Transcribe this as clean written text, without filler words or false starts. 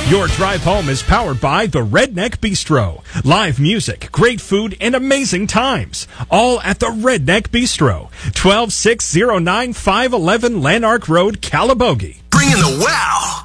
Your drive home is powered by the Redneck Bistro. Live music, great food, and amazing times. All at the Redneck Bistro. 12609 511 Lanark Road, Calabogie. Bringing the wow.